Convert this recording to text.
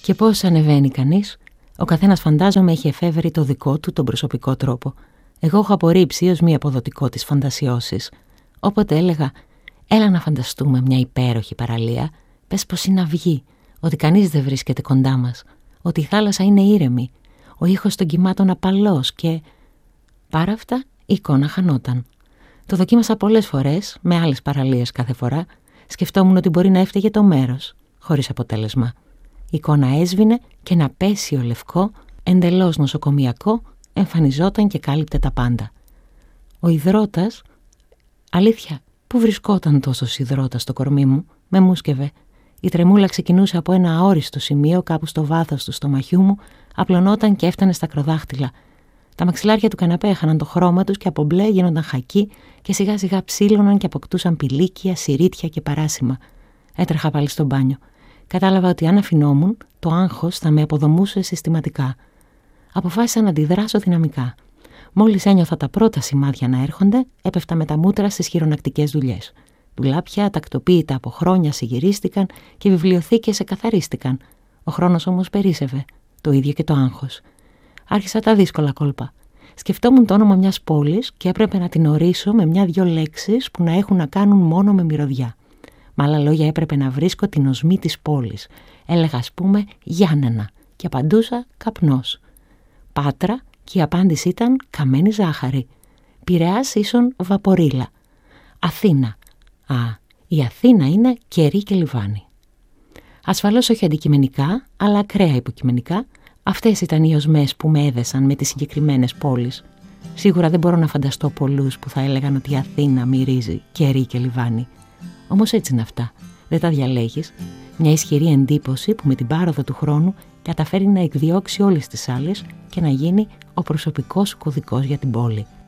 Και πώς ανεβαίνει κανείς? Ο καθένας φαντάζομαι έχει εφεύρει το δικό του τον προσωπικό τρόπο. Εγώ έχω απορρίψει ως μη αποδοτικό τις φαντασιώσεις. Όποτε έλεγα, έλα να φανταστούμε μια υπέροχη παραλία, πες πως είναι αυγή, ότι κανείς δεν βρίσκεται κοντά μας, ότι η θάλασσα είναι ήρεμη, ο ήχος των κυμάτων απαλός και... Παρά αυτά, η εικόνα χανόταν. Το δοκίμασα πολλές φορές, με άλλες παραλίες κάθε φορά, σκεφτόμουν ότι μπορεί να έφταιγε το μέρος, χωρίς αποτέλεσμα. Η εικόνα έσβηνε και ένα πέσιο λευκό, εντελώς νοσοκομιακό, εμφανιζόταν και κάλυπτε τα πάντα. Ο υδρότας, αλήθεια, πού βρισκόταν τόσος υδρότας στο κορμί μου, με μούσκευε. Η τρεμούλα ξεκινούσε από ένα αόριστο σημείο κάπου στο βάθος του στομαχιού μου, απλωνόταν και έφτανε στα ακροδάχτυλα. Τα μαξιλάρια του καναπέ έχαναν το χρώμα τους και από μπλε γίνονταν χακί και σιγά σιγά ψήλωναν και αποκτούσαν πηλίκια, συρίτια και παράσημα. Έτρεχα πάλι στο μπάνιο. Κατάλαβα ότι αν αφινόμουν, το άγχος θα με αποδομούσε συστηματικά. Αποφάσισα να αντιδράσω δυναμικά. Μόλις ένιωθα τα πρώτα σημάδια να έρχονται, έπεφτα με τα μούτρα στις χειρονακτικές δουλειές. Ντουλάπια, τακτοποίητα από χρόνια συγυρίστηκαν και βιβλιοθήκες εκαθαρίστηκαν. Ο χρόνος όμως περίσσευε. Το ίδιο και το άγχος. Άρχισα τα δύσκολα κόλπα. Σκεφτόμουν το όνομα μιας πόλης και έπρεπε να την ορίσω με μια-δυο λέξεις που να έχουν να κάνουν μόνο με μυρωδιά. Με άλλα λόγια, έπρεπε να βρίσκω την οσμή της πόλης. Έλεγα, ας πούμε, Γιάννενα και απαντούσα καπνός. Πάτρα και η απάντηση ήταν καμένη ζάχαρη. Πειραιάς ίσον βαπορίλα. Αθήνα. Α, η Αθήνα είναι κερί και λιβάνι. Ασφαλώς όχι αντικειμενικά, αλλά ακραία υποκειμενικά, αυτές ήταν οι οσμές που με έδεσαν με τις συγκεκριμένες πόλεις. Σίγουρα δεν μπορώ να φανταστώ πολλούς που θα έλεγαν ότι η Αθήνα μυρίζει κερί και λιβάνι. Όμως έτσι είναι αυτά. Δεν τα διαλέγεις. Μια ισχυρή εντύπωση που με την πάροδο του χρόνου καταφέρει να εκδιώξει όλες τις άλλες και να γίνει ο προσωπικός σου κωδικός για την πόλη.